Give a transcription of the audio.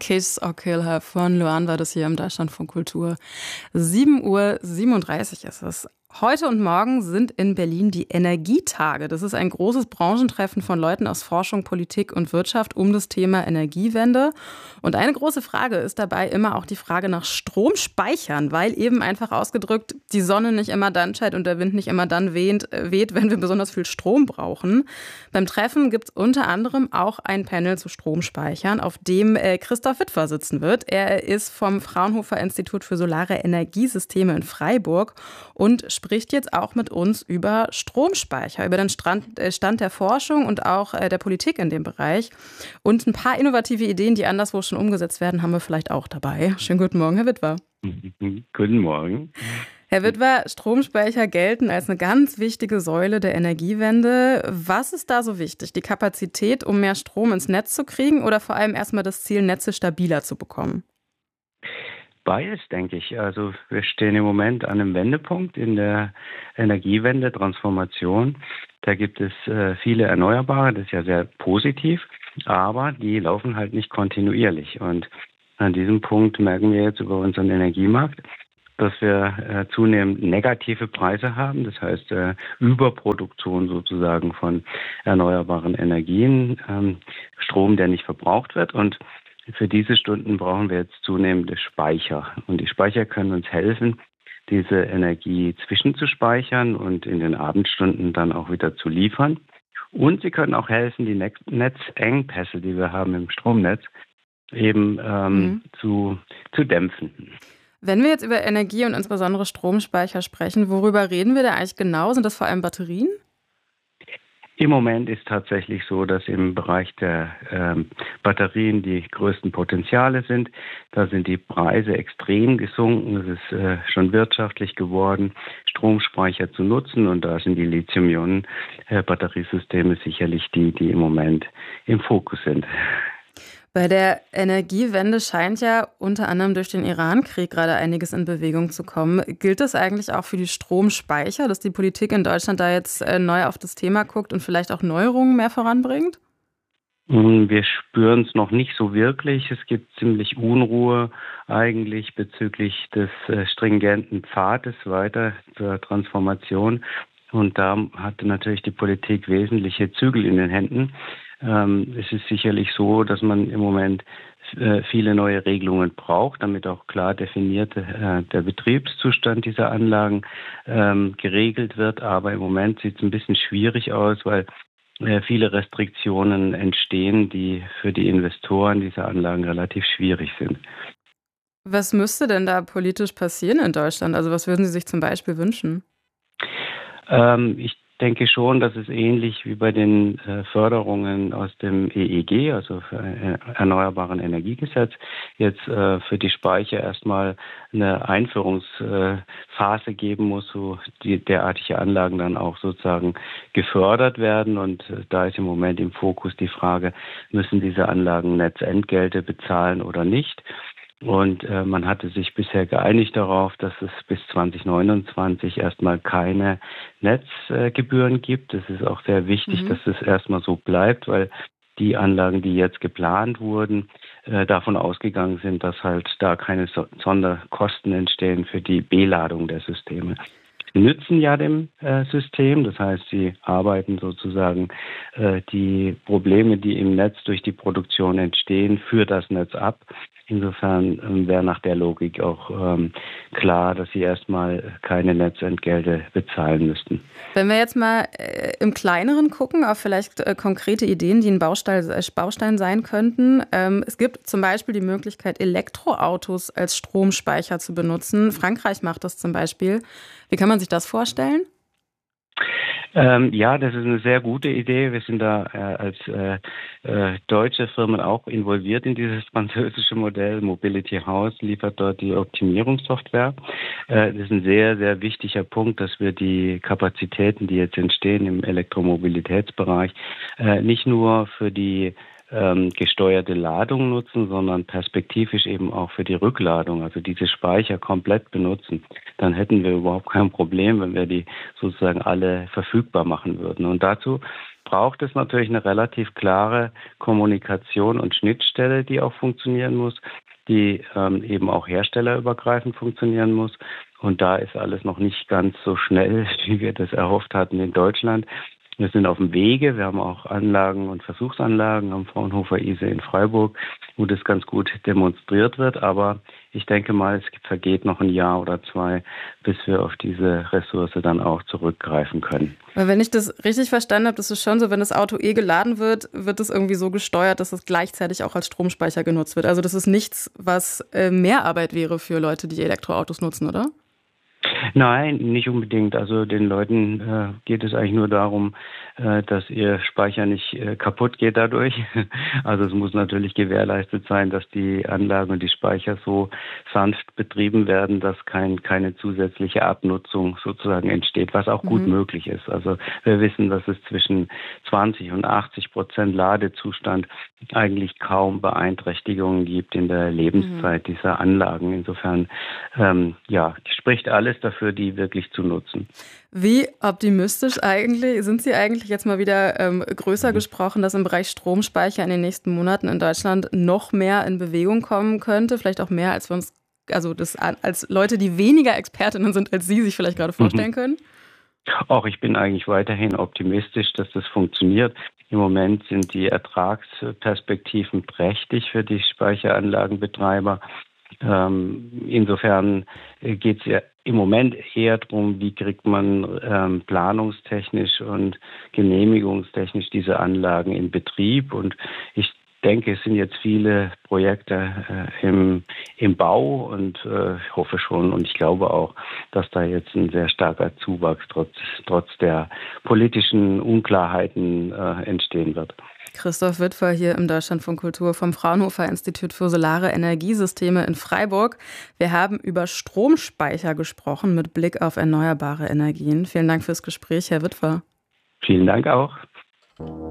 Kiss or Kill Her von Luan war das hier im Deutschlandfunk Kultur. 7:37 Uhr ist es. Heute und morgen sind in Berlin die Energietage. Das ist ein großes Branchentreffen von Leuten aus Forschung, Politik und Wirtschaft um das Thema Energiewende. Und eine große Frage ist dabei immer auch die Frage nach Stromspeichern, weil eben einfach ausgedrückt die Sonne nicht immer dann scheint und der Wind nicht immer dann weht, wenn wir besonders viel Strom brauchen. Beim Treffen gibt es unter anderem auch ein Panel zu Stromspeichern, auf dem Christoph Witwer sitzen wird. Er ist vom Fraunhofer Institut für Solare Energiesysteme in Freiburg und spricht jetzt auch mit uns über Stromspeicher, über den Stand der Forschung und auch der Politik in dem Bereich. Und ein paar innovative Ideen, die anderswo schon umgesetzt werden, haben wir vielleicht auch dabei. Schönen guten Morgen, Herr Witwer. Guten Morgen. Herr Witwer, Stromspeicher gelten als eine ganz wichtige Säule der Energiewende. Was ist da so wichtig? Die Kapazität, um mehr Strom ins Netz zu kriegen oder vor allem erstmal das Ziel, Netze stabiler zu bekommen? Beides, denke ich. Also wir stehen im Moment an einem Wendepunkt in der Energiewende, Transformation. Da gibt es viele Erneuerbare, das ist ja sehr positiv, aber die laufen halt nicht kontinuierlich. Und an diesem Punkt merken wir jetzt über unseren Energiemarkt, dass wir zunehmend negative Preise haben, das heißt Überproduktion sozusagen von erneuerbaren Energien, Strom, der nicht verbraucht wird. Und für diese Stunden brauchen wir jetzt zunehmende Speicher. Und die Speicher können uns helfen, diese Energie zwischenzuspeichern und in den Abendstunden dann auch wieder zu liefern. Und sie können auch helfen, die Netzengpässe, die wir haben im Stromnetz, eben zu dämpfen. Wenn wir jetzt über Energie und insbesondere Stromspeicher sprechen, worüber reden wir da eigentlich genau? Sind das vor allem Batterien? Im Moment ist tatsächlich so, dass im Bereich der Batterien die größten Potenziale sind. Da sind die Preise extrem gesunken. Es ist schon wirtschaftlich geworden, Stromspeicher zu nutzen. Und da sind die Lithium-Ionen-Batteriesysteme sicherlich die im Moment im Fokus sind. Bei der Energiewende scheint ja unter anderem durch den Iran-Krieg gerade einiges in Bewegung zu kommen. Gilt das eigentlich auch für die Stromspeicher, dass die Politik in Deutschland da jetzt neu auf das Thema guckt und vielleicht auch Neuerungen mehr voranbringt? Wir spüren es noch nicht so wirklich. Es gibt ziemlich Unruhe eigentlich bezüglich des stringenten Pfades weiter zur Transformation. Und da hatte natürlich die Politik wesentliche Zügel in den Händen. Es ist sicherlich so, dass man im Moment viele neue Regelungen braucht, damit auch klar definiert der Betriebszustand dieser Anlagen geregelt wird. Aber im Moment sieht es ein bisschen schwierig aus, weil viele Restriktionen entstehen, die für die Investoren dieser Anlagen relativ schwierig sind. Was müsste denn da politisch passieren in Deutschland? Also was würden Sie sich zum Beispiel wünschen? Ich denke schon, dass es ähnlich wie bei den Förderungen aus dem EEG, also für Erneuerbaren Energiegesetz, jetzt für die Speicher erstmal eine Einführungsphase geben muss, wo derartige Anlagen dann auch sozusagen gefördert werden. Und da ist im Moment im Fokus die Frage, müssen diese Anlagen Netzentgelte bezahlen oder nicht? Und man hatte sich bisher geeinigt darauf, dass es bis 2029 erstmal keine Netzgebühren gibt. Es ist auch sehr wichtig, dass es erstmal so bleibt, weil die Anlagen, die jetzt geplant wurden, davon ausgegangen sind, dass halt da keine Sonderkosten entstehen für die Beladung der Systeme. Sie nützen ja dem System, das heißt, sie arbeiten sozusagen die Probleme, die im Netz durch die Produktion entstehen, für das Netz ab. Insofern wäre nach der Logik auch klar, dass sie erstmal keine Netzentgelte bezahlen müssten. Wenn wir jetzt mal im Kleineren gucken, auf vielleicht konkrete Ideen, die ein Baustein sein könnten. Es gibt zum Beispiel die Möglichkeit, Elektroautos als Stromspeicher zu benutzen. Frankreich macht das zum Beispiel. Wie kann man sich das vorstellen? Ja, das ist eine sehr gute Idee. Wir sind da als deutsche Firmen auch involviert in dieses französische Modell. Mobility House liefert dort die Optimierungssoftware. Das ist ein sehr, sehr wichtiger Punkt, dass wir die Kapazitäten, die jetzt entstehen im Elektromobilitätsbereich, nicht nur für die gesteuerte Ladung nutzen, sondern perspektivisch eben auch für die Rückladung, also diese Speicher komplett benutzen. Dann hätten wir überhaupt kein Problem, wenn wir die sozusagen alle verfügbar machen würden. Und dazu braucht es natürlich eine relativ klare Kommunikation und Schnittstelle, die auch funktionieren muss, die eben auch herstellerübergreifend funktionieren muss. Und da ist alles noch nicht ganz so schnell, wie wir das erhofft hatten in Deutschland. Wir sind auf dem Wege. Wir haben auch Anlagen und Versuchsanlagen am Fraunhofer ISE in Freiburg, wo das ganz gut demonstriert wird. Aber ich denke mal, es vergeht noch ein Jahr oder zwei, bis wir auf diese Ressource dann auch zurückgreifen können. Weil wenn ich das richtig verstanden habe, das ist schon so, wenn das Auto geladen wird, wird es irgendwie so gesteuert, dass es gleichzeitig auch als Stromspeicher genutzt wird. Also das ist nichts, was mehr Arbeit wäre für Leute, die Elektroautos nutzen, oder? Nein, nicht unbedingt. Also den Leuten geht es eigentlich nur darum, dass ihr Speicher nicht kaputt geht dadurch. Also es muss natürlich gewährleistet sein, dass die Anlagen und die Speicher so sanft betrieben werden, dass keine zusätzliche Abnutzung sozusagen entsteht, was auch gut möglich ist. Also wir wissen, dass es zwischen 20 und 80% Ladezustand eigentlich kaum Beeinträchtigungen gibt in der Lebenszeit dieser Anlagen. Insofern, spricht alles dafür, die wirklich zu nutzen. Wie optimistisch sind Sie eigentlich jetzt mal wieder größer gesprochen, dass im Bereich Stromspeicher in den nächsten Monaten in Deutschland noch mehr in Bewegung kommen könnte? Vielleicht auch mehr, als wir uns, also das als Leute, die weniger Expertinnen sind, als Sie sich vielleicht gerade vorstellen können? Auch ich bin eigentlich weiterhin optimistisch, dass das funktioniert. Im Moment sind die Ertragsperspektiven prächtig für die Speicheranlagenbetreiber. Insofern geht es ja im Moment eher darum, wie kriegt man planungstechnisch und genehmigungstechnisch diese Anlagen in Betrieb. Und ich denke, es sind jetzt viele Projekte im Bau und ich hoffe schon und ich glaube auch, dass da jetzt ein sehr starker Zuwachs trotz der politischen Unklarheiten entstehen wird. Christoph Witwer hier im Deutschlandfunk Kultur vom Fraunhofer Institut für Solare Energiesysteme in Freiburg. Wir haben über Stromspeicher gesprochen mit Blick auf erneuerbare Energien. Vielen Dank fürs Gespräch, Herr Witwer. Vielen Dank auch.